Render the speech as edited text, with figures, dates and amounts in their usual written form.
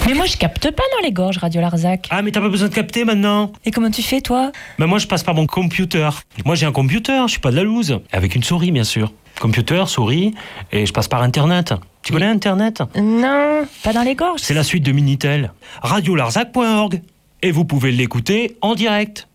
Mais moi, je capte pas dans les gorges, Radio Larzac. Ah, mais t'as pas besoin de capter maintenant. Et comment tu fais, toi? Ben moi, je passe par mon computer. Moi, j'ai un computer, je suis pas de la loose. Avec une souris, bien sûr. Computer, souris, et je passe par Internet. Tu connais Internet? Non, pas dans les gorges. C'est la suite de Minitel. Radiolarzac.org. Et vous pouvez l'écouter en direct.